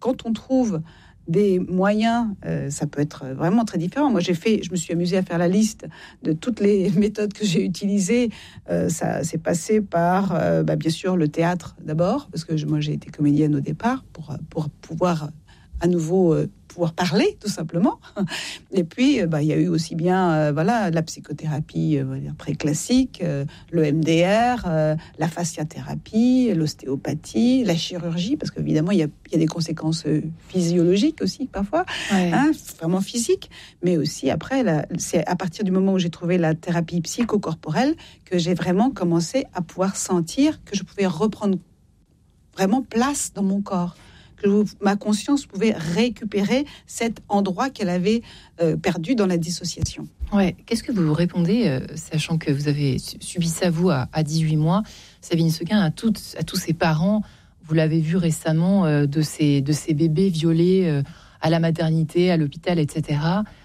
quand on trouve des moyens, ça peut être vraiment très différent. Moi, je me suis amusée à faire la liste de toutes les méthodes que j'ai utilisées. Ça s'est passé par, bien sûr, le théâtre d'abord, parce que moi, j'ai été comédienne au départ pour pouvoir à nouveau pouvoir parler, tout simplement. Et puis, il y a eu aussi bien la psychothérapie très classique, le MDR, la fasciathérapie, l'ostéopathie, la chirurgie, parce qu'évidemment, il y a des conséquences physiologiques aussi, parfois, vraiment physiques, mais aussi après, c'est à partir du moment où j'ai trouvé la thérapie psychocorporelle que j'ai vraiment commencé à pouvoir sentir que je pouvais reprendre vraiment place dans mon corps, que ma conscience pouvait récupérer cet endroit qu'elle avait perdu dans la dissociation. Ouais. Qu'est-ce que vous vous répondez, sachant que vous avez subi ça, vous, à 18 mois, Sabine Sequin, à tous ces parents, vous l'avez vu récemment, de ces bébés violés à la maternité, à l'hôpital, etc.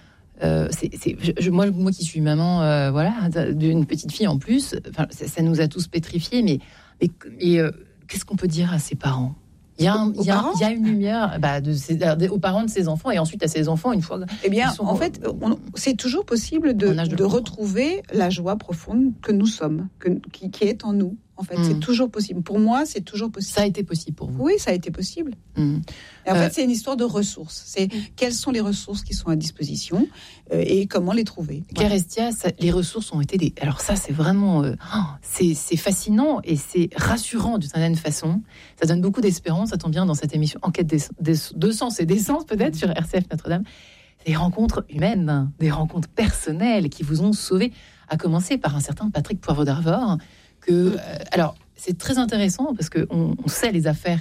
Moi qui suis maman d'une petite fille en plus, ça nous a tous pétrifiés, mais qu'est-ce qu'on peut dire à ces parents ? Il y a une lumière aux parents de ces enfants et ensuite à ces enfants une fois. Eh bien, en fait, c'est toujours possible de retrouver la joie profonde que nous sommes, qui est en nous. En fait, c'est toujours possible. Pour moi, c'est toujours possible. Ça a été possible pour vous ? Oui, ça a été possible. Et en fait, c'est une histoire de ressources. C'est quelles sont les ressources qui sont à disposition et comment les trouver. Claire Estia, les ressources ont été des... Alors ça, c'est vraiment... c'est fascinant et c'est rassurant d'une certaine façon. Ça donne beaucoup d'espérance. Ça tombe bien dans cette émission Enquête de sens et d'essence, peut-être, sur RCF Notre-Dame. Des rencontres humaines, des rencontres personnelles qui vous ont sauvé, à commencer par un certain Patrick Poivre d'Arvor. Alors, c'est très intéressant parce qu'on sait les affaires,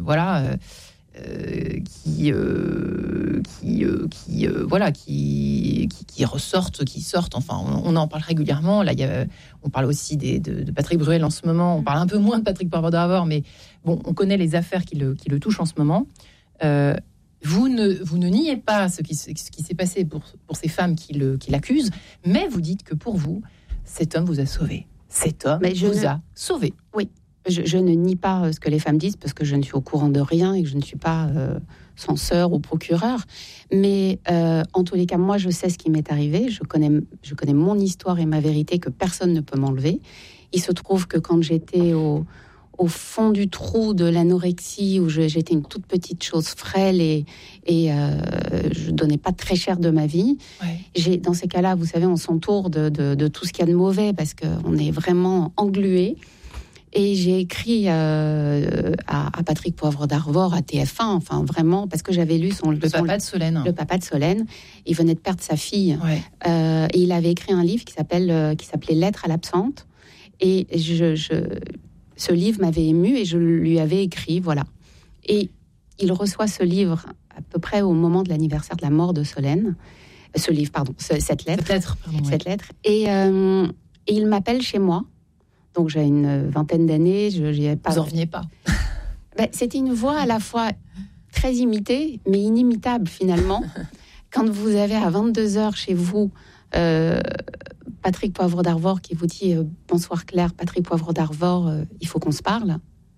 qui ressortent, qui sortent. Enfin, on en parle régulièrement. Là, on parle aussi de Patrick Bruel en ce moment. On parle un peu moins de Patrick Poivre d'Arvor, mais bon, on connaît les affaires qui le touchent en ce moment. Vous ne niez pas ce qui s'est passé pour ces femmes qui l'accusent, mais vous dites que pour vous, cet homme vous a sauvé. Cet homme vous a sauvé. Oui, je ne nie pas ce que les femmes disent parce que je ne suis au courant de rien et que je ne suis pas censeur ou procureur. Mais en tous les cas, moi, je sais ce qui m'est arrivé. Je connais mon histoire et ma vérité que personne ne peut m'enlever. Il se trouve que quand j'étais au fond du trou de l'anorexie, où j'étais une toute petite chose frêle et je donnais pas très cher de ma vie. Ouais. Dans ces cas-là, vous savez, on s'entoure de tout ce qu'il y a de mauvais parce qu'on est vraiment englué. Et j'ai écrit à Patrick Poivre d'Arvor, à TF1, enfin vraiment, parce que j'avais lu le papa de Solène. Il venait de perdre sa fille. Ouais. Et il avait écrit un livre qui s'appelait Lettres à l'absente. Et ce livre m'avait émue et je lui avais écrit, voilà. Et il reçoit ce livre à peu près au moment de l'anniversaire de la mort de Solène. Cette lettre. Et il m'appelle chez moi. Donc j'ai une vingtaine d'années. Vous en reveniez pas. C'était une voix à la fois très imitée, mais inimitable finalement. Quand vous avez à 22h chez vous... Patrick Poivre d'Arvor qui vous dit bonsoir Claire, Patrick Poivre d'Arvor, il faut qu'on se parle.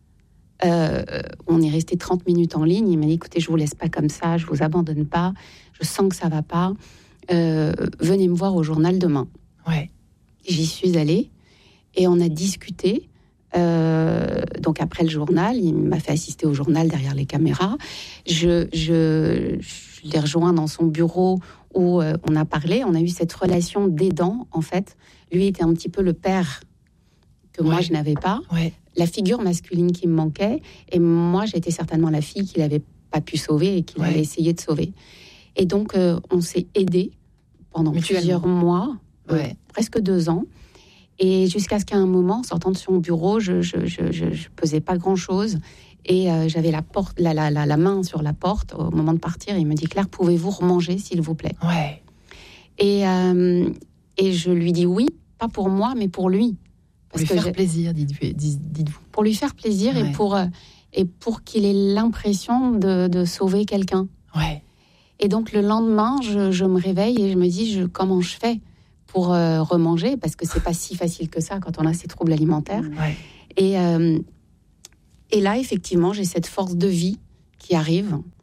On est resté 30 minutes en ligne. Il m'a dit écoutez, je vous laisse pas comme ça, je vous abandonne pas, je sens que ça va pas. Venez me voir au journal demain. Ouais. J'y suis allée et on a discuté. Donc après le journal, il m'a fait assister au journal derrière les caméras. Je l'ai rejoint dans son bureau où on a parlé, on a eu cette relation d'aidant, en fait. Lui était un petit peu le père que moi, je n'avais pas. Ouais. La figure masculine qui me manquait. Et moi, j'étais certainement la fille qu'il n'avait pas pu sauver et qu'il avait essayé de sauver. Et donc, on s'est aidés pendant plusieurs mois, presque 2 ans. Et jusqu'à ce qu'à un moment, en sortant de son bureau, je pesais pas grand-chose. Et j'avais la main sur la porte au moment de partir. Il me dit Claire, pouvez-vous remanger, s'il vous plaît ? Ouais. Et je lui dis oui, pas pour moi, mais pour lui. Pour lui faire plaisir, dites-vous. Pour lui faire plaisir et pour qu'il ait l'impression de sauver quelqu'un. Ouais. Et donc le lendemain, je me réveille et je me dis comment je fais pour remanger, parce que c'est pas si facile que ça quand on a ces troubles alimentaires. Ouais. Et là, effectivement, j'ai cette force de vie qui arrive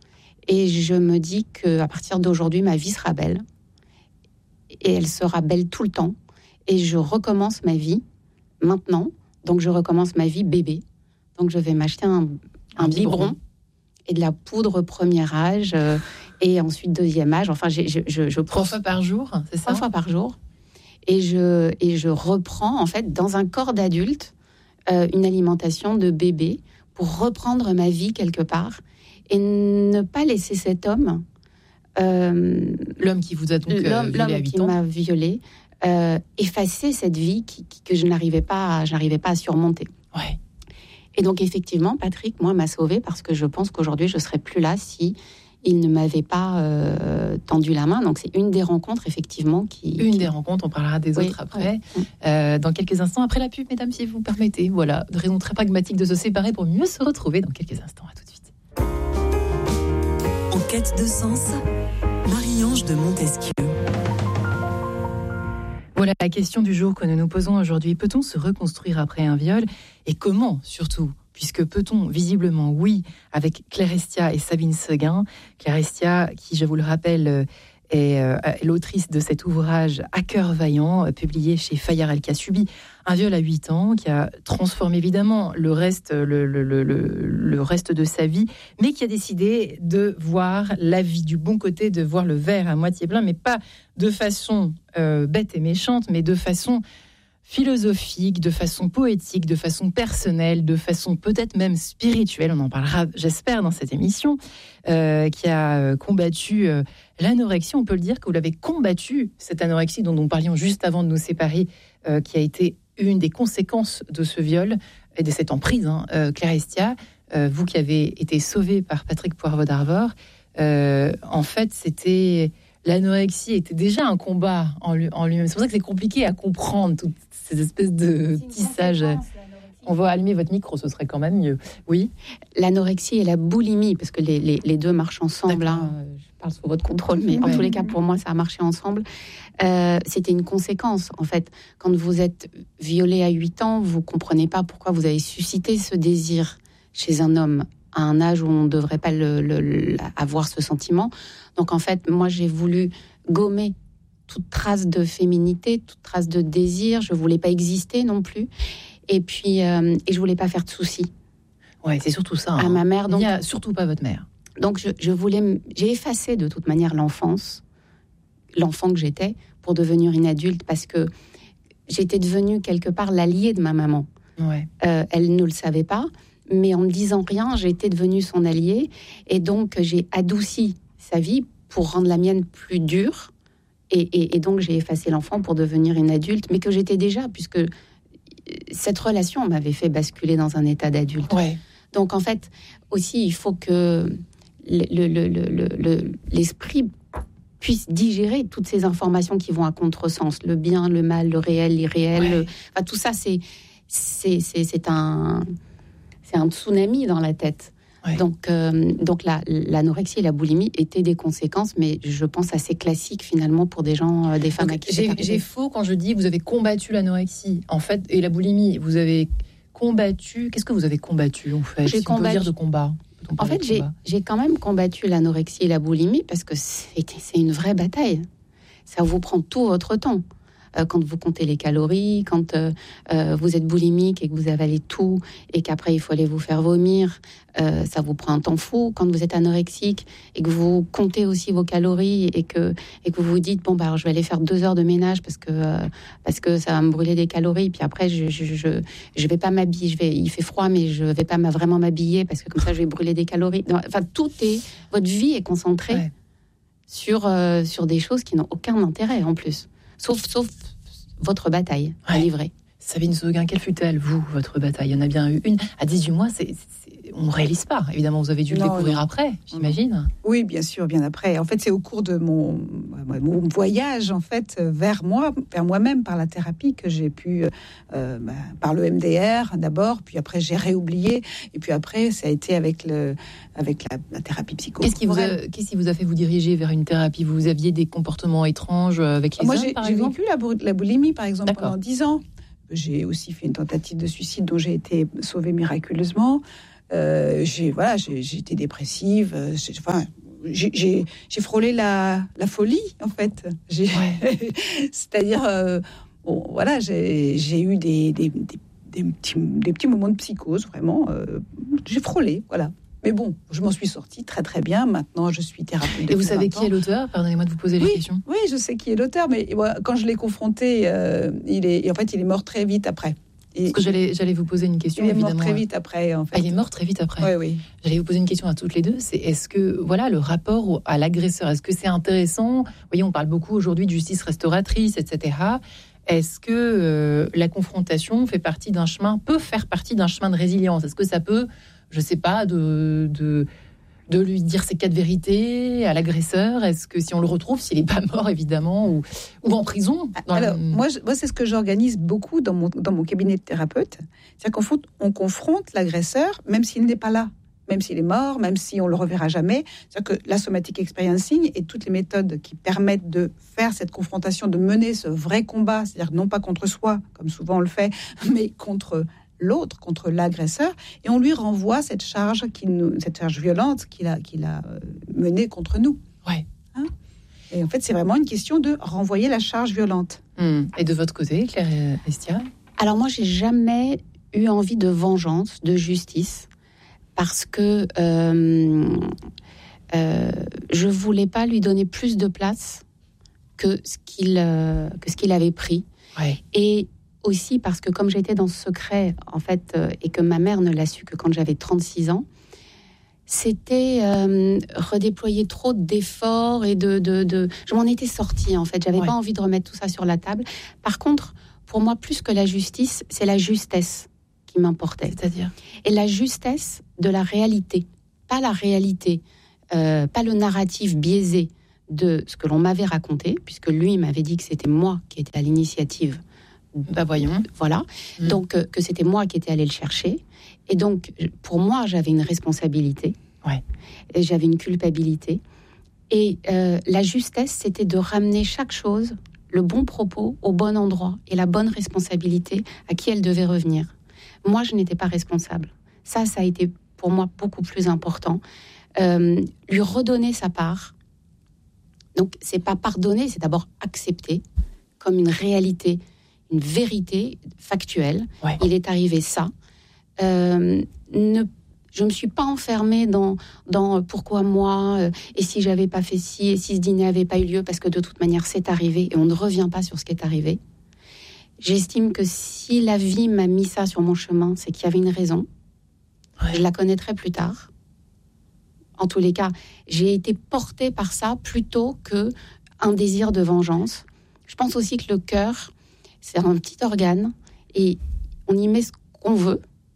Et je me dis qu'à partir d'aujourd'hui, ma vie sera belle. Et elle sera belle tout le temps. Et je recommence ma vie maintenant. Donc, je recommence ma vie bébé. Donc, je vais m'acheter un biberon et de la poudre premier âge et ensuite deuxième âge. Enfin, je 3 fois par jour, c'est ça ? 3 fois par jour. Et je reprends, en fait, dans un corps d'adulte, une alimentation de bébé pour reprendre ma vie quelque part et ne pas laisser cet homme... l'homme qui vous a donc violé à 8 ans. L'homme qui m'a violée, effacer cette vie que je n'arrivais pas à surmonter. Ouais. Et donc, effectivement, Patrick, moi, m'a sauvée parce que je pense qu'aujourd'hui, je ne serais plus là si il ne m'avait pas tendu la main. Donc, c'est une des rencontres, effectivement, des rencontres, on parlera des autres après. Dans quelques instants, après la pub, mesdames, si vous permettez. Voilà, de raison très pragmatique de se séparer pour mieux se retrouver dans quelques instants. À tout de suite. En quête de sens, Marie-Ange de Montesquieu. Voilà la question du jour que nous nous posons aujourd'hui. Peut-on se reconstruire après un viol ? Et comment, surtout ? Puisque peut-on, visiblement, oui, avec Claire Estia et Sabine Seguin. Claire Estia, qui, je vous le rappelle, est l'autrice de cet ouvrage « À cœur vaillant », publié chez Fayard, qui a subi un viol à 8 ans, qui a transformé évidemment le reste de sa vie, mais qui a décidé de voir la vie du bon côté, de voir le verre à moitié plein, mais pas de façon bête et méchante, mais de façon philosophique, de façon poétique, de façon personnelle, de façon peut-être même spirituelle. On en parlera, j'espère, dans cette émission, qui a combattu l'anorexie. On peut le dire que vous l'avez combattu, cette anorexie dont nous parlions juste avant de nous séparer, qui a été une des conséquences de ce viol et de cette emprise. Claire Estia, vous qui avez été sauvée par Patrick Poirvaux d'Arvor, en fait, l'anorexie était déjà un combat en lui-même. C'est pour ça que c'est compliqué à comprendre toutes ces espèces de tissages. On va allumer votre micro, ce serait quand même mieux. Oui. L'anorexie et la boulimie, parce que les deux marchent ensemble. Je parle sous votre contrôle, mais en tous les cas, pour moi, ça a marché ensemble. C'était une conséquence, en fait. Quand vous êtes violé à 8 ans, vous ne comprenez pas pourquoi vous avez suscité ce désir chez un homme à un âge où on ne devrait pas avoir ce sentiment. Donc, en fait, moi, j'ai voulu gommer toute trace de féminité, toute trace de désir. Je ne voulais pas exister non plus. Et puis, je ne voulais pas faire de soucis. Ouais, c'est surtout ça. À ma mère. Donc, il n'y a surtout pas votre mère. Donc, j'ai effacé de toute manière l'enfant que j'étais, pour devenir une adulte, parce que j'étais devenue quelque part l'alliée de ma maman. Ouais. Elle ne le savait pas, mais en ne disant rien, j'étais devenue son alliée. Et donc, j'ai adouci sa vie pour rendre la mienne plus dure. Et donc, j'ai effacé l'enfant pour devenir une adulte, mais que j'étais déjà, puisque cette relation m'avait fait basculer dans un état d'adulte. Ouais. Donc, en fait, aussi, il faut que l'esprit puisse digérer toutes ces informations qui vont à contresens, le bien, le mal, le réel, l'irréel. Enfin, tout ça, c'est un tsunami dans la tête. Ouais. Donc l'anorexie et la boulimie étaient des conséquences, mais je pense assez classiques finalement pour des gens, des femmes. Donc, j'ai faux quand je dis vous avez combattu l'anorexie, en fait, et la boulimie. Vous avez combattu. Qu'est-ce que vous avez combattu en fait? J'ai combattu. On peut dire de combat. En fait, j'ai quand même combattu l'anorexie et la boulimie parce que c'est une vraie bataille. Ça vous prend tout votre temps. Quand vous comptez les calories, quand vous êtes boulimique et que vous avalez tout et qu'après il faut aller vous faire vomir, ça vous prend un temps fou. Quand vous êtes anorexique et que vous comptez aussi vos calories et que vous vous dites bon bah alors je vais aller faire 2 heures de ménage parce que ça va me brûler des calories. Puis après je vais pas m'habiller, il fait froid mais je vais pas vraiment m'habiller parce que comme ça je vais brûler des calories. Enfin votre vie est concentrée sur des choses qui n'ont aucun intérêt en plus. Sauf votre bataille à livrer. Sabine Seguin, quelle fut-elle, vous, votre bataille? Il y en a bien eu une. À 18 mois, on ne réalise pas. Évidemment, vous avez dû le découvrir après, j'imagine. Oui, bien sûr, bien après. En fait, c'est au cours de mon voyage, en fait, vers moi-même, par la thérapie, que j'ai pu, par le MDR d'abord, puis après j'ai réoublié, et puis après, ça a été avec la thérapie psychocorporelle. Qu'est-ce qui vous a fait vous diriger vers une thérapie? Vous aviez des comportements étranges avec les hommes, par exemple? J'ai vécu la boulimie, par exemple, pendant 10 ans. J'ai aussi fait une tentative de suicide dont j'ai été sauvée miraculeusement. J'ai été dépressive. j'ai frôlé la folie, en fait. C'est-à-dire, voilà, j'ai eu des petits moments de psychose, vraiment. J'ai frôlé, voilà. Mais bon, je m'en suis sortie très très bien. Maintenant, je suis thérapeute. Et vous savez qui est l'auteur? Pardonnez-moi de vous poser les questions. Oui, je sais qui est l'auteur, mais quand je l'ai confronté, il est mort très vite après. Parce que j'allais vous poser une question. Il est mort très vite après, en fait. Il est mort très vite après. Oui. J'allais vous poser une question à toutes les deux. C'est est-ce que le rapport à l'agresseur, est-ce que c'est intéressant? Vous voyez, on parle beaucoup aujourd'hui de justice restauratrice, etc. Est-ce que la confrontation peut faire partie d'un chemin de résilience? Est-ce que ça peut, je sais pas, de lui dire ses 4 vérités à l'agresseur? Est-ce que si on le retrouve, s'il n'est pas mort évidemment, ou en prison? Moi, c'est ce que j'organise beaucoup dans mon cabinet de thérapeute. C'est-à-dire qu'en fait, on confronte l'agresseur, même s'il n'est pas là, même s'il est mort, même si on le reverra jamais. C'est-à-dire que la somatic experiencing et toutes les méthodes qui permettent de faire cette confrontation, de mener ce vrai combat, c'est-à-dire non pas contre soi, comme souvent on le fait, mais contre l'autre, contre l'agresseur, et on lui renvoie cette charge violente qu'il a menée contre nous. Ouais. Et en fait, c'est vraiment une question de renvoyer la charge violente. Et de votre côté, Claire Estia? Alors moi, j'ai jamais eu envie de vengeance, de justice, parce que je voulais pas lui donner plus de place que ce qu'il avait pris. Ouais. Et aussi parce que comme j'étais dans ce secret, en fait, et que ma mère ne l'a su que quand j'avais 36 ans, c'était redéployer trop d'efforts et je m'en étais sortie, en fait. J'avais pas envie de remettre tout ça sur la table. Par contre, pour moi, plus que la justice, c'est la justesse qui m'importait. C'est-à-dire? Et la justesse de la réalité. Pas la réalité, pas le narratif biaisé de ce que l'on m'avait raconté, puisque lui m'avait dit que c'était moi qui étais à l'initiative. Voyons. Voilà. Donc, que c'était moi qui étais allée le chercher. Et donc, pour moi, j'avais une responsabilité. Ouais. Et j'avais une culpabilité. Et la justesse, c'était de ramener chaque chose, le bon propos, au bon endroit. Et la bonne responsabilité à qui elle devait revenir. Moi, je n'étais pas responsable. Ça a été pour moi beaucoup plus important. Lui redonner sa part. Donc, c'est pas pardonner, c'est d'abord accepter comme une réalité, une vérité factuelle. Ouais. Il est arrivé ça. Je me suis pas enfermée dans pourquoi moi, et si j'avais pas fait ci, et si ce dîner avait pas eu lieu, parce que de toute manière c'est arrivé et on ne revient pas sur ce qui est arrivé. J'estime que si la vie m'a mis ça sur mon chemin, c'est qu'il y avait une raison. Ouais. Je la connaîtrai plus tard. En tous les cas, j'ai été portée par ça plutôt que un désir de vengeance. Je pense aussi que le cœur, c'est un petit organe et on y met ce qu'on veut.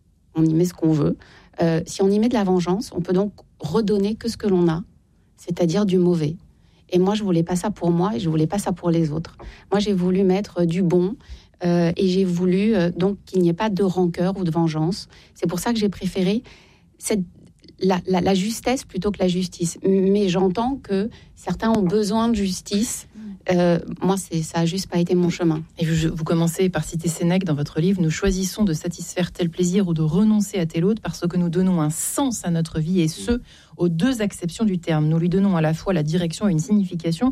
Si on y met de la vengeance, on peut donc redonner que ce que l'on a, c'est-à-dire du mauvais. Et moi, je voulais pas ça pour moi et je voulais pas ça pour les autres. Moi, j'ai voulu mettre du bon et j'ai voulu donc qu'il n'y ait pas de rancœur ou de vengeance. C'est pour ça que j'ai préféré la justesse plutôt que la justice. Mais j'entends que certains ont besoin de justice. Moi, ça a juste pas été mon chemin. Et vous commencez par citer Sénèque dans votre livre. Nous choisissons de satisfaire tel plaisir ou de renoncer à tel autre parce que nous donnons un sens à notre vie et ce, aux 2 acceptions du terme. Nous lui donnons à la fois la direction et une signification.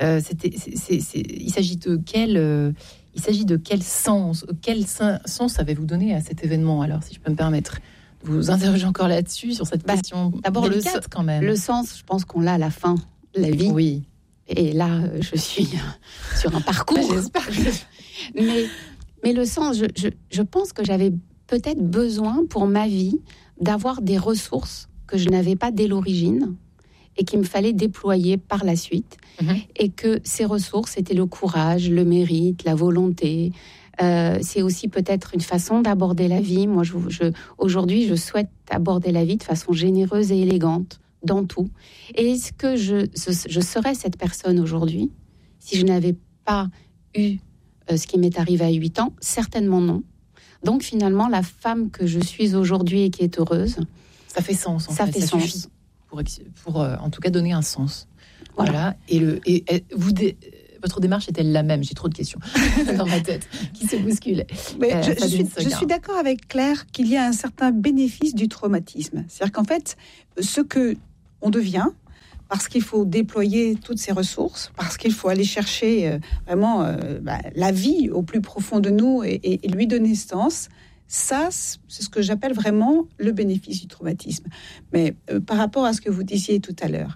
Il s'agit de quel sens? Quel sens avez-vous donné à cet événement, alors, si je peux me permettre? Vous interrogez encore là-dessus, sur cette question d'abord délicate quand même. Le sens, je pense qu'on l'a à la fin de la vie. Oui. Et là, je suis sur un parcours. J'espère. Mais le sens, je pense que j'avais peut-être besoin pour ma vie d'avoir des ressources que je n'avais pas dès l'origine et qu'il me fallait déployer par la suite. Et que ces ressources, c'était le courage, le mérite, la volonté. C'est aussi peut-être une façon d'aborder la vie. Moi, aujourd'hui, je souhaite aborder la vie de façon généreuse et élégante, dans tout. Et est-ce que je serais cette personne aujourd'hui si je n'avais pas eu ce qui m'est arrivé à 8 ans? Certainement non. Donc finalement, la femme que je suis aujourd'hui et qui est heureuse... Ça fait sens, en fait. Ça fait sens. Suffit pour en tout cas, donner un sens. Voilà. Et votre démarche est-elle la même? J'ai trop de questions dans ma tête qui se bousculent. Je suis d'accord avec Claire qu'il y a un certain bénéfice du traumatisme. C'est-à-dire qu'en fait, ce que on devient, parce qu'il faut déployer toutes ces ressources, parce qu'il faut aller chercher vraiment la vie au plus profond de nous et lui donner sens. Ça, c'est ce que j'appelle vraiment le bénéfice du traumatisme. Mais par rapport à ce que vous disiez tout à l'heure,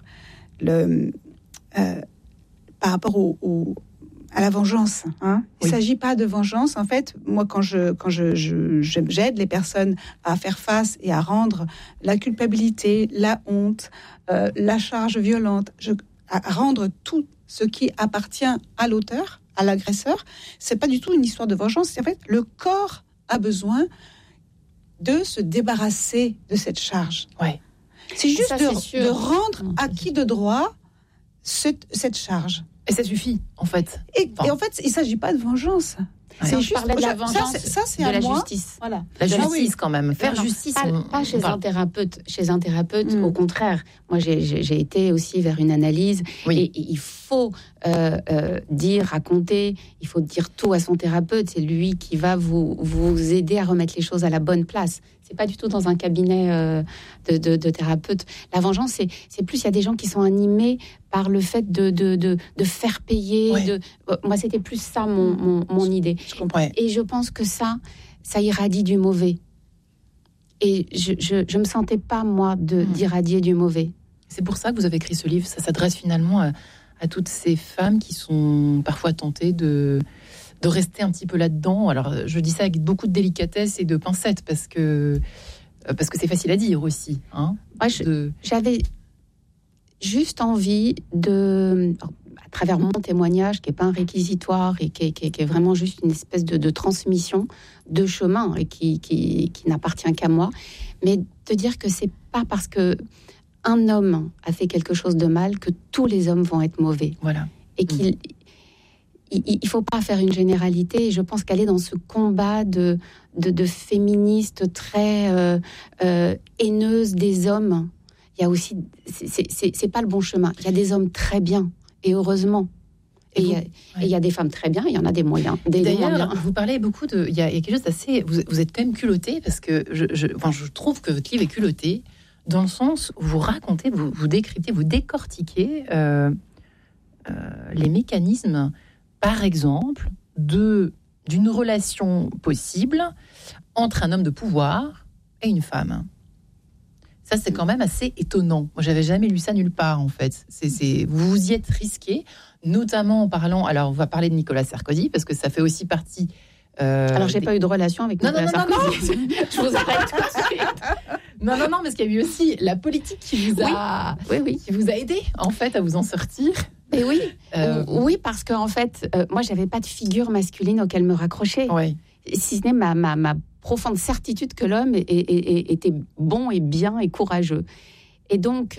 par rapport à la vengeance, hein, il ne s'agit pas de vengeance. En fait, moi, quand j'aide les personnes à faire face et à rendre la culpabilité, la honte, la charge violente, à rendre tout ce qui appartient à l'auteur, à l'agresseur, c'est pas du tout une histoire de vengeance. C'est en fait le corps a besoin de se débarrasser de cette charge. Ouais. C'est juste de rendre acquis de droit cette charge. Et ça suffit, en fait. Et en fait, il ne s'agit pas de vengeance. Ouais. C'est juste de la vengeance, c'est de à la moi. Justice. Voilà. La justice, quand même. Faire justice. Pas chez un thérapeute. Chez un thérapeute, au contraire. Moi, j'ai été aussi vers une analyse. Oui. Et il faut raconter, il faut dire tout à son thérapeute. C'est lui qui va vous aider à remettre les choses à la bonne place. C'est pas du tout dans un cabinet de thérapeute. La vengeance, c'est plus, il y a des gens qui sont animés par le fait de faire payer. Ouais. Moi, c'était plus ça mon idée. Je comprends. Et je pense que ça irradie du mauvais. Et je me sentais pas, moi, d'irradier du mauvais. C'est pour ça que vous avez écrit ce livre. Ça s'adresse finalement à toutes ces femmes qui sont parfois tentées de rester un petit peu là-dedans. Alors, je dis ça avec beaucoup de délicatesse et de pincettes, parce que c'est facile à dire aussi. Hein, j'avais juste envie à travers mon témoignage, qui n'est pas un réquisitoire et qui est vraiment juste une espèce de transmission de chemin et qui n'appartient qu'à moi, mais de dire que c'est pas parce que un homme a fait quelque chose de mal que tous les hommes vont être mauvais. Voilà. Et il ne faut pas faire une généralité. Et je pense qu'aller dans ce combat de féministes très haineuses des hommes, il y a aussi, c'est pas le bon chemin. Il y a des hommes très bien, et heureusement. Et il y a des femmes très bien, il y en a des moyens. D'ailleurs, vous parlez beaucoup il y a quelque chose d'assez... Vous êtes quand même culotté, parce que je trouve que votre livre est culotté, dans le sens où vous racontez, vous décryptez, vous décortiquez les mécanismes, par exemple, d'une relation possible entre un homme de pouvoir et une femme. Ça, c'est quand même assez étonnant. Moi, j'avais jamais lu ça nulle part, en fait. Vous vous y êtes risqué, notamment en parlant... Alors, on va parler de Nicolas Sarkozy, parce que ça fait aussi partie... Alors, j'ai pas eu de relation avec Nicolas Sarkozy. Non. Je vous arrête tout de suite. Non, parce qu'il y a eu aussi la politique qui vous a aidé, en fait, à vous en sortir. Et oui, parce qu'en fait, moi, j'avais pas de figure masculine auquel me raccrocher. Oui. Si ce n'est ma profonde certitude que l'homme était bon et bien et courageux. Et donc,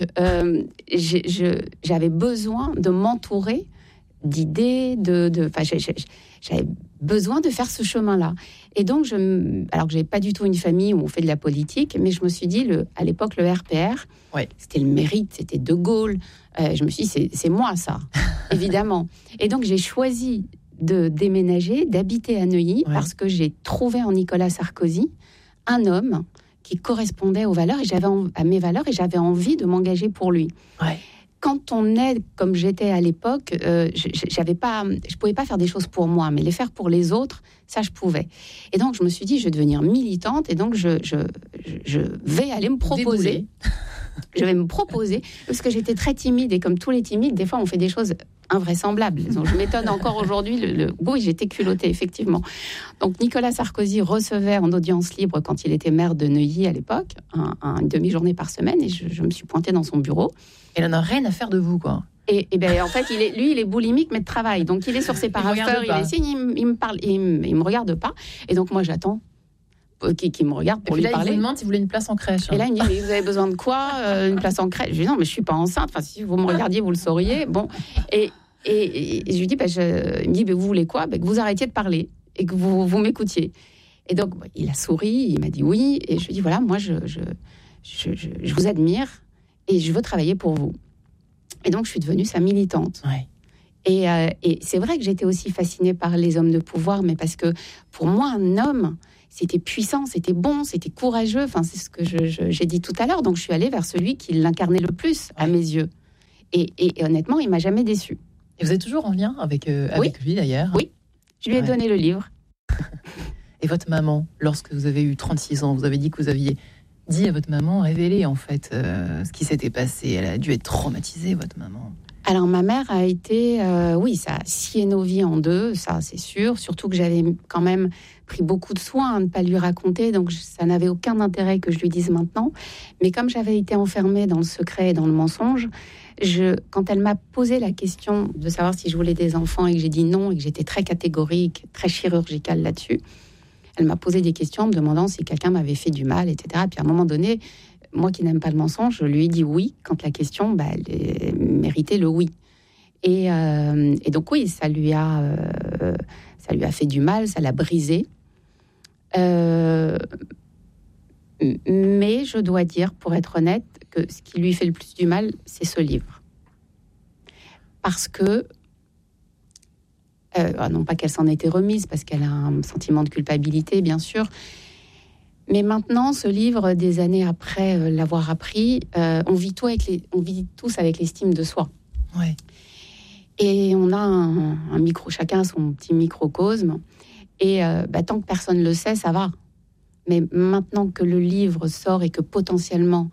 j'avais besoin de m'entourer d'idées, j'avais besoin de faire ce chemin-là. Et donc, alors que j'avais pas du tout une famille où on fait de la politique, mais je me suis dit, à l'époque, le RPR, c'était le mérite, c'était De Gaulle. Je me suis dit, c'est moi, ça, évidemment. Et donc, j'ai choisi de déménager, d'habiter à Neuilly, parce que j'ai trouvé en Nicolas Sarkozy un homme qui correspondait aux valeurs à mes valeurs, et j'avais envie de m'engager pour lui. Ouais. Quand on est comme j'étais à l'époque, je pouvais pas faire des choses pour moi, mais les faire pour les autres, ça je pouvais. Et donc je me suis dit, je vais devenir militante, et donc je vais aller me proposer. Je vais me proposer, parce que j'étais très timide, et comme tous les timides, des fois on fait des choses invraisemblables. Donc, je m'étonne encore aujourd'hui. Oui, j'étais culottée, effectivement. Donc Nicolas Sarkozy recevait en audience libre, quand il était maire de Neuilly à l'époque, une demi-journée par semaine, et je me suis pointée dans son bureau. Et il n'en a rien à faire de vous, quoi. Et ben, en fait, il est boulimique, mais de travail. Donc, il est sur ses parapheurs, il est signe, il me parle, il me regarde pas. Et donc, moi, j'attends qu'il me regarde pour lui parler. Il vous demande si vous voulez une place en crèche. Et là, il me dit, mais vous avez besoin de quoi? Une place en crèche? Je lui dis, non, mais je suis pas enceinte. Enfin, si vous me regardiez, vous le sauriez. Bon. Et je lui dis, il me dit, mais vous voulez quoi? Que vous arrêtiez de parler et que vous m'écoutiez. Et donc, il a souri, il m'a dit oui. Et je lui dis, voilà, moi, je vous admire et je veux travailler pour vous. Et donc, je suis devenue sa militante. Ouais. Et c'est vrai que j'étais aussi fascinée par les hommes de pouvoir, mais parce que pour moi, un homme, c'était puissant, c'était bon, c'était courageux. Enfin, c'est ce que j'ai dit tout à l'heure. Donc, je suis allée vers celui qui l'incarnait le plus à mes yeux. Et honnêtement, il m'a jamais déçue. Et vous êtes toujours en lien avec lui, d'ailleurs? Oui, je lui ai donné le livre. Et votre maman, lorsque vous avez eu 36 ans, vous avez dit que vous aviez dit à votre maman, révélé en fait ce qui s'était passé. Elle a dû être traumatisée, votre maman. Alors, ma mère a été... ça a scié nos vies en deux, ça c'est sûr. Surtout que j'avais quand même pris beaucoup de soin à ne pas lui raconter. Donc, ça n'avait aucun intérêt que je lui dise maintenant. Mais comme j'avais été enfermée dans le secret et dans le mensonge, quand elle m'a posé la question de savoir si je voulais des enfants et que j'ai dit non et que j'étais très catégorique, très chirurgicale là-dessus, elle m'a posé des questions en me demandant si quelqu'un m'avait fait du mal, etc. Et puis à un moment donné, moi qui n'aime pas le mensonge, je lui ai dit oui quand la question elle méritait le oui. Et donc oui, ça lui a fait du mal, ça l'a brisé. Mais je dois dire, pour être honnête, que ce qui lui fait le plus du mal, c'est ce livre. Parce que non pas qu'elle s'en était remise, parce qu'elle a un sentiment de culpabilité, bien sûr. Mais maintenant, ce livre, des années après l'avoir appris, on vit tous avec l'estime de soi. Ouais. Et on a un micro, chacun son petit microcosme. Et tant que personne ne le sait, ça va. Mais maintenant que le livre sort et que potentiellement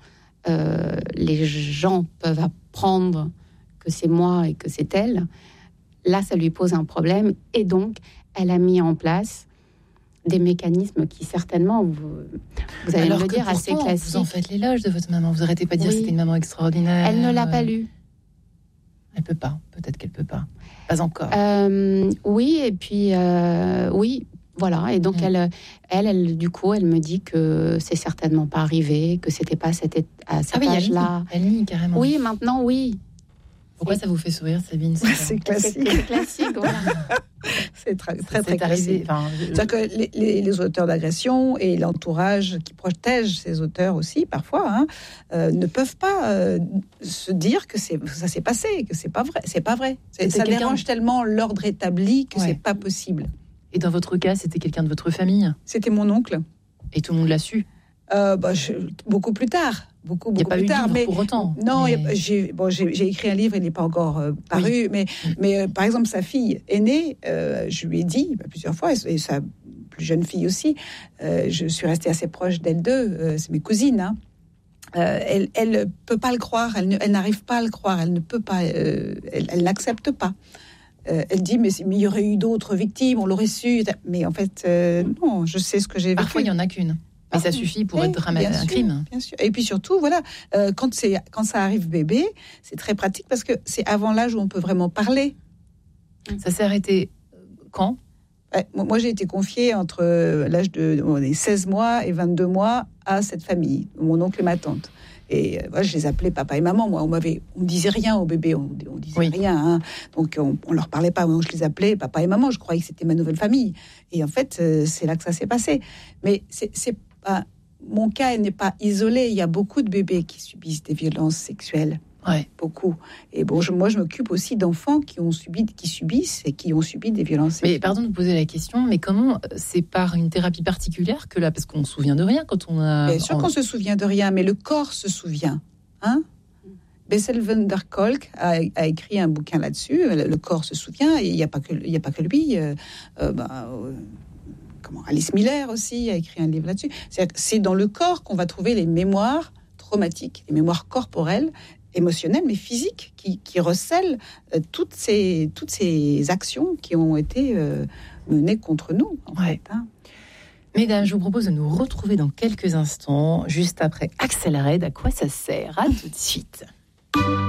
les gens peuvent apprendre que c'est moi et que c'est elle, là, ça lui pose un problème. Et donc, elle a mis en place des mécanismes qui, certainement, vous allez me le dire, assez classiques. Vous en faites l'éloge de votre maman. Vous n'arrêtez pas de dire que c'était une maman extraordinaire. Elle ne l'a pas lu. Elle peut pas. Peut-être qu'elle peut pas. Pas encore. Oui, et puis, oui, voilà. Et donc, elle, du coup, elle me dit que c'est certainement pas arrivé, que c'était pas à cet âge-là. Elle nie carrément. Oui, maintenant, oui. Pourquoi ça vous fait sourire, Sabine? C'est classique. C'est classique, voilà. C'est très classique. C'est-à-dire que les auteurs d'agression et l'entourage qui protège ces auteurs aussi, parfois, ne peuvent pas se dire que ça s'est passé, que c'est pas vrai. C'est pas vrai. Ça dérange tellement l'ordre établi que c'est pas possible. Et dans votre cas, c'était quelqu'un de votre famille? C'était mon oncle. Et tout le monde l'a su? Beaucoup plus tard. Beaucoup plus tard. Il n'y a pas eu de livre pour autant. Non, j'ai écrit un livre, il n'est pas encore paru, mais par exemple, sa fille aînée, je lui ai dit plusieurs fois, et sa plus jeune fille aussi, je suis restée assez proche d'elles deux, c'est mes cousines, hein. Elle ne peut pas le croire, elle n'arrive pas à le croire, elle ne peut pas, elle n'accepte pas. Elle dit, mais il y aurait eu d'autres victimes, on l'aurait su. Mais en fait, non, je sais ce que j'ai vécu. Parfois, il n'y en a qu'une. Mais ça suffit pour être dramatique, un crime. Bien sûr. Et puis surtout, voilà, quand ça arrive bébé, c'est très pratique parce que c'est avant l'âge où on peut vraiment parler. Ça s'est arrêté quand? Moi, j'ai été confiée entre l'âge de 16 mois et 22 mois à cette famille, mon oncle et ma tante. Et je les appelais papa et maman. Moi, on disait rien aux bébés, on disait rien. Hein. Donc, on leur parlait pas. Moi, je les appelais papa et maman. Je croyais que c'était ma nouvelle famille. Et en fait, c'est là que ça s'est passé. Mais mon cas n'est pas isolé. Il y a beaucoup de bébés qui subissent des violences sexuelles. Ouais. Beaucoup. Et bon, moi, je m'occupe aussi d'enfants qui subissent et qui ont subi des violences sexuelles. Mais pardon de vous poser la question, mais comment c'est par une thérapie particulière que là, parce qu'on ne se souvient de rien quand on a... Bien sûr qu'on se souvient de rien, mais le corps se souvient. Hein? Bessel van der Kolk a écrit un bouquin là-dessus. Le corps se souvient, et il n'y a pas que lui. Alice Miller aussi a écrit un livre là-dessus. C'est dans le corps qu'on va trouver les mémoires traumatiques, les mémoires corporelles, émotionnelles, mais physiques, qui recèlent toutes ces actions qui ont été menées contre nous, en fait. Hein. Mesdames, je vous propose de nous retrouver dans quelques instants, juste après Axel Red. À quoi ça sert? À tout de suite.